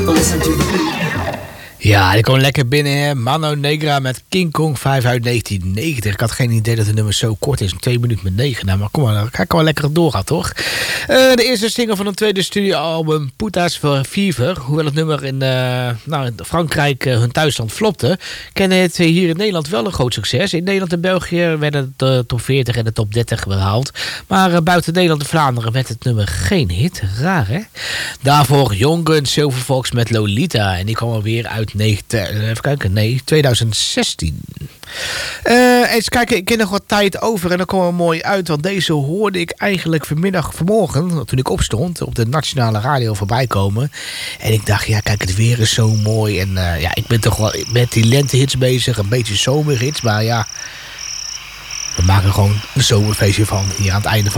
Listen to the beat. Ja, die kwam lekker binnen, hè. Mano Negra met King Kong 5 uit 1990. Ik had geen idee dat het nummer zo kort is, 2 minuten met 9. Nou, maar kom maar, ga ik wel lekker doorgaan, toch? De eerste single van een tweede studioalbum, Putas Fever. Hoewel het nummer in Frankrijk, hun thuisland, flopte, kende het hier in Nederland wel een groot succes. In Nederland en België werden de top 40 en de top 30 behaald. Maar buiten Nederland en Vlaanderen werd het nummer geen hit. Raar, hè? Daarvoor Young Guns, Silver Fox met Lolita. En die kwam alweer uit 2016. Eens kijken, ik ken nog wat tijd over en dan komen we mooi uit. Want deze hoorde ik eigenlijk vanmorgen, toen ik opstond, op de nationale radio voorbij komen. En ik dacht, ja kijk, het weer is zo mooi. En ik ben toch wel met die lentehits bezig, een beetje zomerhits. Maar ja, we maken gewoon een zomerfeestje van hier aan het einde van